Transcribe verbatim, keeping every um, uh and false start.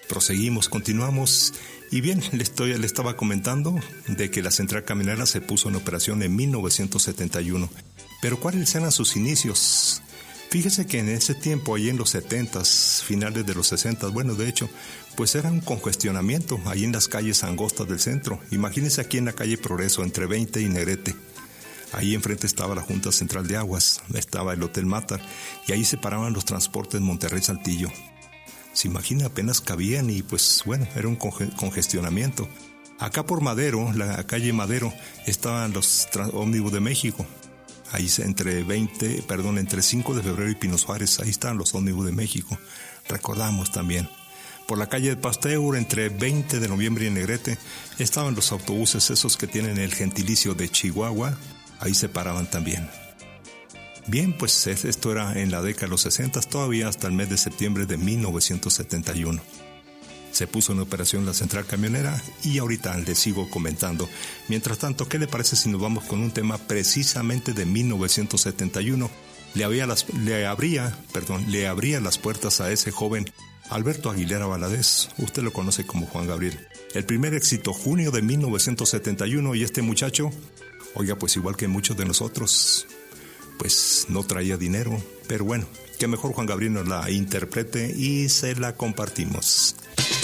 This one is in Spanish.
Proseguimos, continuamos. Y bien, le, estoy, le estaba comentando de que la central camionera se puso en operación en mil novecientos setenta y uno. Pero ¿cuáles eran sus inicios? Fíjese que en ese tiempo, ahí en los setentas, finales de los sesentas, bueno, de hecho, pues era un congestionamiento ahí en las calles angostas del centro. Imagínense aquí en la calle Progreso, entre veinte y Negrete. Ahí enfrente estaba la Junta Central de Aguas, estaba el Hotel Matar, y ahí se paraban los transportes Monterrey-Saltillo. Se imagina, apenas cabían y pues bueno, era un conge- congestionamiento. Acá por Madero, la calle Madero, estaban los tra- ómnibus de México. Ahí entre veinte, perdón, entre cinco de febrero y Pino Suárez, ahí están los ómnibus de México. Recordamos también. Por la calle de Pasteur, entre veinte de noviembre y Negrete, estaban los autobuses esos que tienen el gentilicio de Chihuahua. Ahí se paraban también. Bien, pues esto era en la década de los sesenta, todavía hasta el mes de septiembre de mil novecientos setenta y uno. Se puso en operación la central camionera y ahorita les sigo comentando. Mientras tanto, ¿qué le parece si nos vamos con un tema precisamente de mil novecientos setenta y uno? Le, había las, le, abría, perdón, le abría las puertas a ese joven Alberto Aguilera Valadez. Usted lo conoce como Juan Gabriel. El primer éxito, junio de mil novecientos setenta y uno, y este muchacho, oiga, pues igual que muchos de nosotros, pues no traía dinero, pero bueno, que mejor Juan Gabriel nos la interprete y se la compartimos.